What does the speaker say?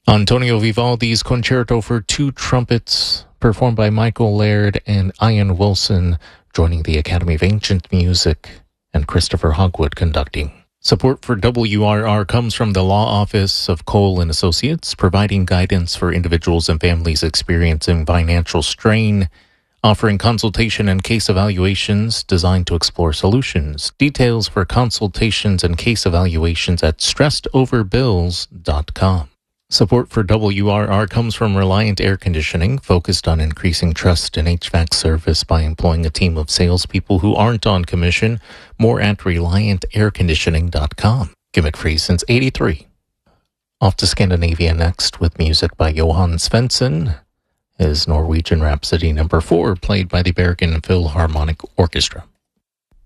Antonio Vivaldi's Concerto for Two Trumpets, performed by Michael Laird and Ian Wilson, joining the Academy of Ancient Music, and Christopher Hogwood conducting. Support for WRR comes from the Law Office of Cole and Associates, providing guidance for individuals and families experiencing financial strain, offering consultation and case evaluations designed to explore solutions. Details for consultations and case evaluations at stressedoverbills.com. Support for WRR comes from Reliant Air Conditioning, focused on increasing trust in HVAC service by employing a team of salespeople who aren't on commission. More at ReliantAirConditioning.com. Gimmick free since '83. Off to Scandinavia next with music by Johan Svensson, is Norwegian Rhapsody No. 4, played by the Bergen Philharmonic Orchestra.